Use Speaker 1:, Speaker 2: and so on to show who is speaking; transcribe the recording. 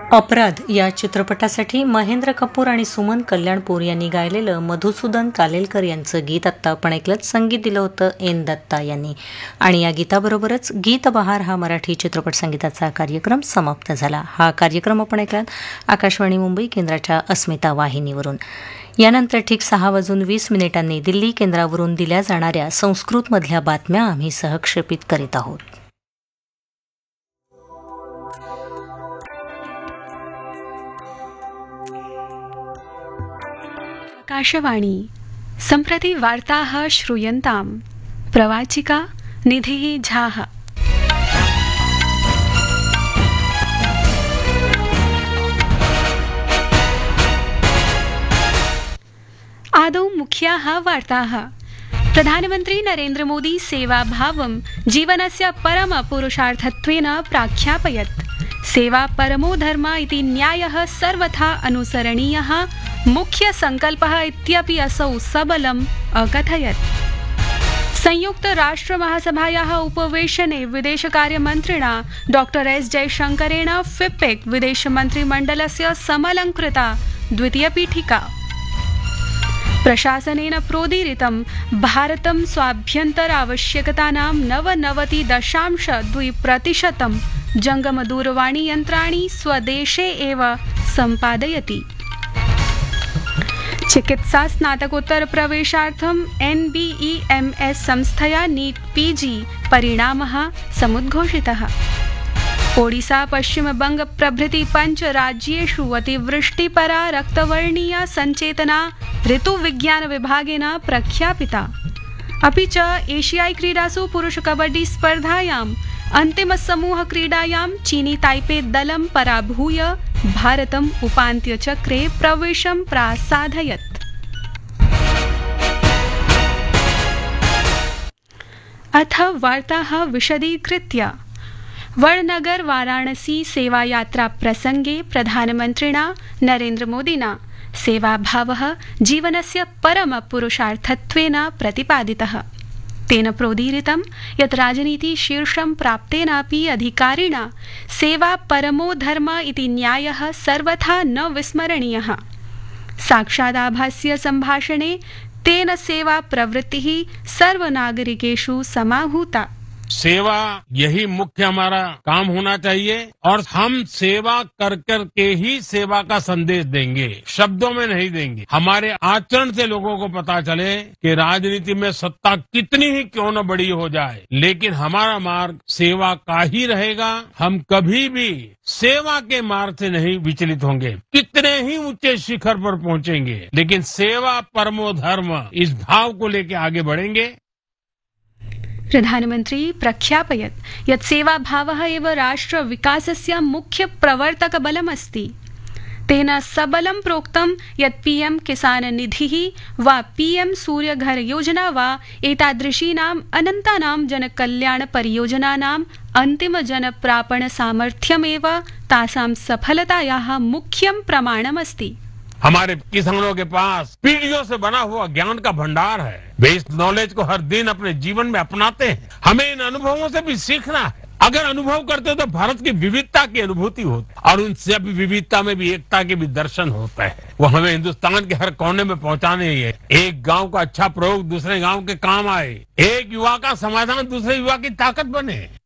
Speaker 1: अपराध या चित्रपटासाठी महेंद्र कपूर आणि सुमन कल्याणपूर यांनी गायलेलं मधुसूदन कालेलकर यांचं गीत आत्ता आपण ऐकलं. संगीत दिलं होतं एन दत्ता यांनी. आणि या गीताबरोबरच गीत बहार हा मराठी चित्रपट संगीताचा कार्यक्रम समाप्त झाला. हा कार्यक्रम आपण ऐकलात आकाशवाणी मुंबई केंद्राच्या अस्मिता वाहिनीवरून. यानंतर ठीक 6:20 दिल्ली केंद्रावरून दिल्या जाणाऱ्या संस्कृतमधल्या बातम्या आम्ही सहक्षेपित करीत आहोत.
Speaker 2: आकाशवाणी सम्प्रति वार्ताः श्रूयन्ताम्. प्रवाचिका निधिः झाः. आदौ मुख्याः वार्ताः. प्रधानमन्त्री नरेन्द्र मोदी सेवाभावं जीवनस्य परमपुरुषार्थत्वेन प्राख्यापयत्. सेवा परमो धर्म इति न्यायः सर्वथा अनुसरणीयः मुख्य संकल्पः इत्यपि असौ सबलम् अकथयत्. संयुक्त राष्ट्र महासभायाः उपवेशने विदेशकार्यमन्त्रिणा डॉक्टर एस जयशंकरेण फिप्पेक् विदेशमन्त्रिमण्डलस्य समलङ्कृता द्वितीय पीठिका. प्रशासनेन प्रोदीरितं भारतं स्वाभ्यन्तर आवश्यकतानां 99.2% जङ्गमदूरवाणीयन्त्राणि स्वदेशे एव सम्पादयति. चिकित्सा स्नातकोत्तर प्रवेशार्थं NBEMS संस्थया नीट PG परिणामः समुद्घोषितः. ओडिसा पश्चिमबंग प्रभृति 5 राज्येषु अतिवृष्टिपरा रक्तवर्णीया संचेतना ऋतुविज्ञान विभागेन प्रख्यापिता. अपि च एशियाई क्रीडासु पुरुष कबड्डी स्पर्धायाम् अन्तिमसमूह क्रीडायां चीनी ताइपे दलं पराभूय भारतम् उपान्त्यचक्रे प्रवेशं प्रासादयत्. अथ वार्ताः विशदीकृत्य. वडनगर वाराणसी सेवायात्रा प्रसंगे प्रधानमन्त्रिणा नरेन्द्र मोदिना सेवाभावः जीवनस्य परमपुरुषार्थत्वेन प्रतिपादितः. तेन प्रोदीरितं यत् राजनीति शीर्षं प्राप्तेनापि अधिकारिणा सेवा परमो धर्म इति न्यायः सर्वथा न विस्मरणीयः. साक्षादाभास्य सम्भाषणे तेन सेवा प्रवृत्तिः सर्वनागरिकेषु समाहूता.
Speaker 3: सेवा यही मुख्य हमारा काम होना चाहिए और हम सेवा कर कर के ही सेवा का संदेश देंगे, शब्दों में नहीं देंगे. हमारे आचरण से लोगों को पता चले कि राजनीति में सत्ता कितनी ही क्यों न बड़ी हो जाए, लेकिन हमारा मार्ग सेवा का ही रहेगा. हम कभी भी सेवा के मार्ग से नहीं विचलित होंगे. कितने ही ऊंचे शिखर पर पहुंचेंगे, लेकिन सेवा परमो धर्म इस भाव को लेकर आगे बढ़ेंगे.
Speaker 2: प्रधानमन्त्री प्रख्यापयत् यत् सेवाभावः एव राष्ट्र विकासस्य मुख्य प्रवर्तकबलमस्ति. तेन सबलं प्रोक्तं यत् PM किसान निधिः वा PM सूर्यघर योजना वा एतादृशीनाम् अनन्तानां जनकल्याण परियोजनानाम् अन्तिम जनप्रापण सामर्थ्यमेव तासां सफलतायाः मुख्यं प्रमाणमस्ति.
Speaker 3: हमारे किसानों के पास पीढ़ियों से बना हुआ ज्ञान का भंडार है. वे इस नॉलेज को हर दिन अपने जीवन में अपनाते हैं. हमें इन अनुभवों से भी सीखना है. अगर अनुभव करते तो भारत की विविधता की अनुभूति होती और उन सभी विविधता में भी एकता के भी दर्शन होता है. वो हमें हिंदुस्तान के हर कोने में पहुंचाने ही है. एक गांव का अच्छा प्रयोग दूसरे गांव के काम आए, एक युवा का समाधान दूसरे युवा की ताकत बने.